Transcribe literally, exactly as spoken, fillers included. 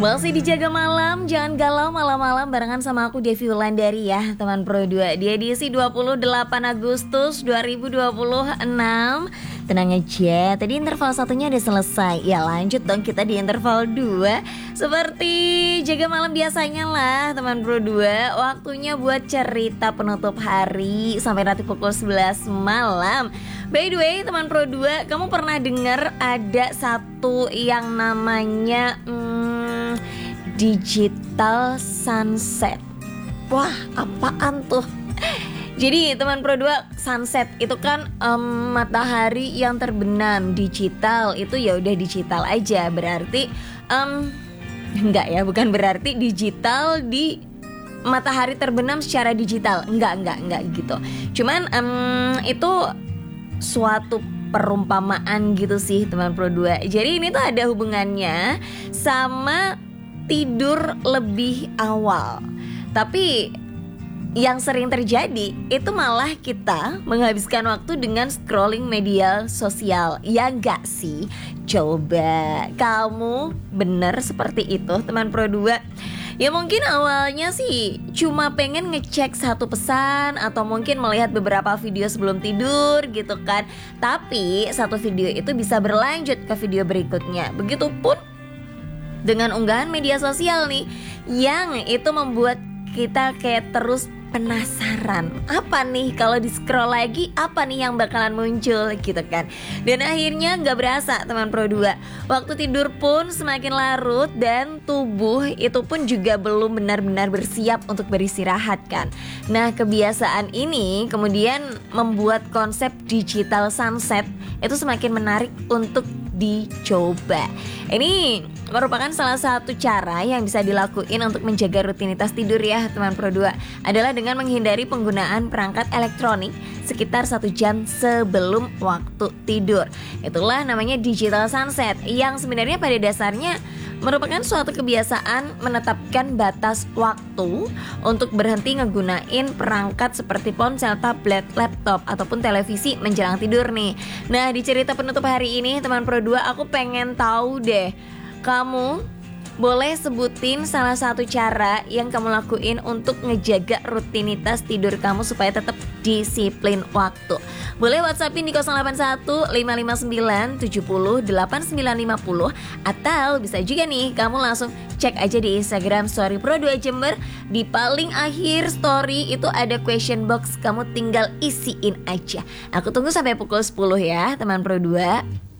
Masih dijaga malam, jangan galau malam-malam barengan sama aku Devi Wulandari ya teman Pro dua. Di edisi dua puluh delapan Agustus dua ribu dua puluh enam. Tenang aja, tadi interval satunya udah selesai. Ya lanjut dong kita di interval dua. Seperti jaga malam biasanya lah teman Pro dua. Waktunya buat cerita penutup hari sampai nanti pukul sebelas malam. By the way teman Pro dua, kamu pernah dengar ada satu yang namanya hmm, digital sunset? Wah, apaan tuh? Jadi teman Pro dua, sunset itu kan um, matahari yang terbenam. Digital itu ya udah digital aja. Berarti um, enggak ya, bukan berarti digital di matahari terbenam secara digital. Enggak, enggak, enggak gitu. Cuman um, itu suatu perumpamaan gitu sih teman Pro dua. Jadi ini tuh ada hubungannya sama tidur lebih awal. Tapi yang sering terjadi itu malah kita menghabiskan waktu dengan scrolling media sosial. Ya enggak sih? Coba kamu bener seperti itu teman Pro dua? Ya mungkin awalnya sih cuma pengen ngecek satu pesan atau mungkin melihat beberapa video sebelum tidur gitu kan. Tapi satu video itu bisa berlanjut ke video berikutnya. Begitupun dengan unggahan media sosial nih, yang itu membuat kita kayak terus penasaran, apa nih kalau di scroll lagi, apa nih yang bakalan muncul gitu kan. Dan akhirnya gak berasa teman Pro dua, waktu tidur pun semakin larut dan tubuh itu pun juga belum benar-benar bersiap untuk beristirahat kan. Nah kebiasaan ini kemudian membuat konsep digital sunset itu semakin menarik untuk dicoba. Ini merupakan salah satu cara yang bisa dilakuin untuk menjaga rutinitas tidur ya teman Pro dua, adalah dengan menghindari penggunaan perangkat elektronik sekitar satu jam sebelum waktu tidur. Itulah namanya digital sunset, yang sebenarnya pada dasarnya merupakan suatu kebiasaan menetapkan batas waktu untuk berhenti ngegunain perangkat seperti ponsel, tablet, laptop, ataupun televisi menjelang tidur nih. Nah di cerita penutup hari ini teman Pro dua, aku pengen tahu deh, kamu boleh sebutin salah satu cara yang kamu lakuin untuk ngejaga rutinitas tidur kamu supaya tetap disiplin waktu. Boleh WhatsAppin di nol delapan satu lima lima sembilan tujuh nol delapan sembilan lima nol, atau bisa juga nih kamu langsung cek aja di Instagram Story Pro dua Jember. Di paling akhir story itu ada question box, kamu tinggal isiin aja. Aku tunggu sampai pukul sepuluh ya teman Pro dua.